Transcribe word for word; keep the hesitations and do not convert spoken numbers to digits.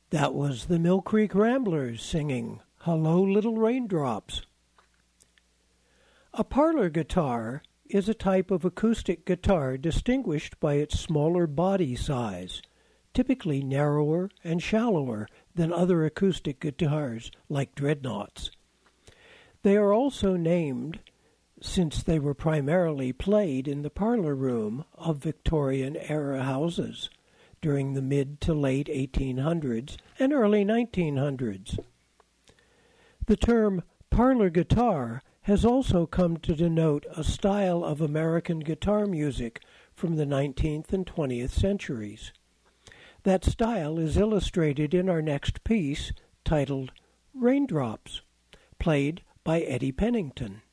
That was the Mill Creek Ramblers singing Hello, Little Raindrops. A parlor guitar is a type of acoustic guitar distinguished by its smaller body size, typically narrower and shallower than other acoustic guitars like dreadnoughts. They are also named since they were primarily played in the parlor room of Victorian-era houses during the mid to late eighteen hundreds and early nineteen hundreds. The term parlor guitar has also come to denote a style of American guitar music from the nineteenth and twentieth centuries. That style is illustrated in our next piece, titled Raindrops, played by Eddie Pennington.